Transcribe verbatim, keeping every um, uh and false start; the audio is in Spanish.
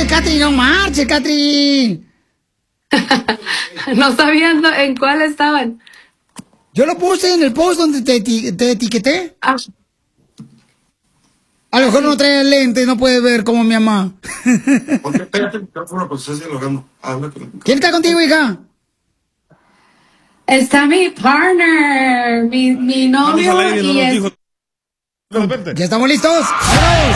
Oye, Catherine, no marches, Catherine. No sabían en cuál estaban. Yo lo puse en el post donde te, eti- te etiqueté. Ah. A lo mejor no trae lente y no puede ver como mi mamá. Porque pégate el micrófono cuando estás dialogando. Habla con el micrófono. ¿Quién está contigo, hija? Está mi partner, mi, mi Vamos novio al aire, no y nos es... dijo. De repente. ¿Ya estamos listos? ¡Vámonos!